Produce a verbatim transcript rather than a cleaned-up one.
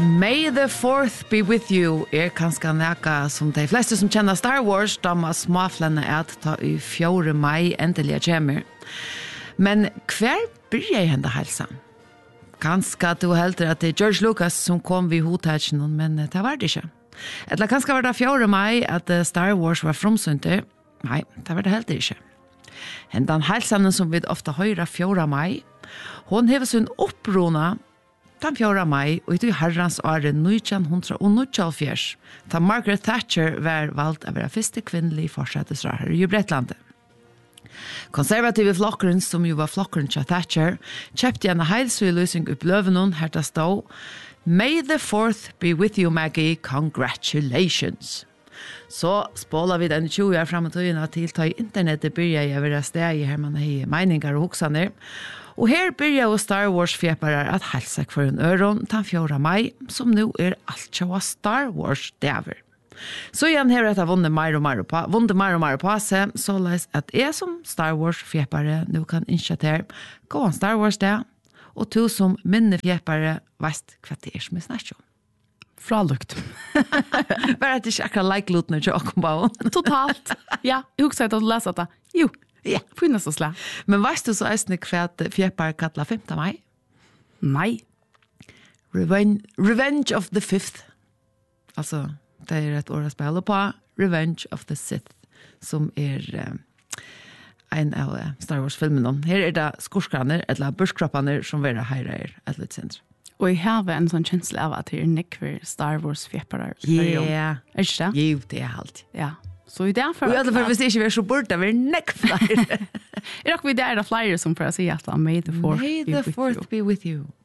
May the fourth be with you er kanskje næka som de fleste som kjenner Star Wars, da må småflenne at ta i fjore mai endelig kommer. Men hver bryr jeg henne helsen? Kanskje du helter at det er George Lucas som kom vid hotetjen, men det var det ikke. Eller kanskje var det fjore mai at Star Wars var fromsynter? Nei, det var det heller ikke. Hendan helsen som vi ofta høyrer fjore mai, hon hever sin opprona den fjore mai, og i herrens året nitton nittiosex, da Margaret Thatcher var valgt å være første kvinnelige forsettesraher i Bretlandet. Konservative flokkeren, som jo var flokkeren til Thatcher, kjøpte en heilsøyløsning upp løvenen her til stå. May the fourth be with you, Maggie. Congratulations. Så spåler vi den tjue år frem og tøyene til ta i internettet begynner jeg å være steg i her man har meninger og hoksaner. Og her begynner jo Star Wars-fjepere at helsek for en øron den fjorda mai, som nå er alt tjua Star Wars-dæver. Så igjen her etter vunnet mer og mer på, vunnet mer og mer på seg, så leis at jeg som Star Wars-fjepere nå kan innkjøtere gå en Star Wars-dæv, og to som minnefjepere veist hva det er som er snart jo. Fralukt. Bare at det ikke akkurat like-lutene til å komme på. Totalt. Ja, jeg husker at du leser det. Jo, ja, finnes å slå. Men veist du så eisne hva fjepere kallar femte mai? Nei. Revenge, Revenge of the Fifth. Altså, det er et år å spille på. Revenge of the Sith, som er uh, en av uh, Star Wars-filmene. Her er det skorskraner, eller børskroppene, som vil ha her et litt sindre. Og jeg har en sånn kjensle av at det er nekver Star Wars-fjepere. Ja. Er ikke det? Jo, det er alt. Ja. Så i det for... Og i alle fall, hvis det ikke er så bort, det er nekflere. Er det ikke vi der er det flere som får å si at May the fourth May be the with fourth you. be with you.